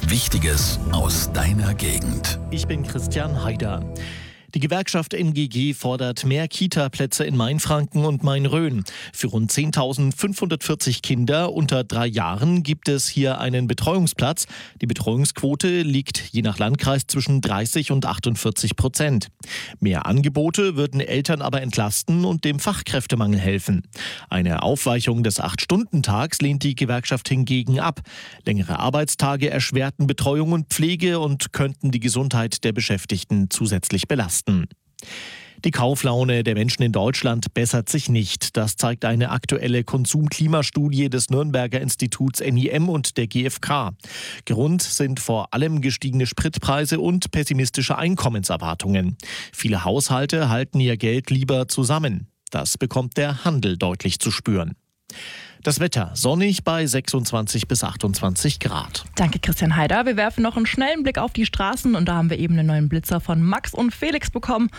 Wichtiges aus deiner Gegend. Ich bin Christian Haider. Die Gewerkschaft NGG fordert mehr Kita-Plätze in Mainfranken und Main-Rhön. Für rund 10.540 Kinder unter 3 Jahren gibt es hier einen Betreuungsplatz. Die Betreuungsquote liegt je nach Landkreis zwischen 30 und 48%. Mehr Angebote würden Eltern aber entlasten und dem Fachkräftemangel helfen. Eine Aufweichung des 8-Stunden-Tags lehnt die Gewerkschaft hingegen ab. Längere Arbeitstage erschwerten Betreuung und Pflege und könnten die Gesundheit der Beschäftigten zusätzlich belasten. Die Kauflaune der Menschen in Deutschland bessert sich nicht. Das zeigt eine aktuelle Konsum-Klimastudie des Nürnberger Instituts NIM und der GfK. Grund sind vor allem gestiegene Spritpreise und pessimistische Einkommenserwartungen. Viele Haushalte halten ihr Geld lieber zusammen. Das bekommt der Handel deutlich zu spüren. Das Wetter sonnig bei 26 bis 28 Grad. Danke, Christian Haider. Wir werfen noch einen schnellen Blick auf die Straßen und da haben wir eben einen neuen Blitzer von Max und Felix bekommen.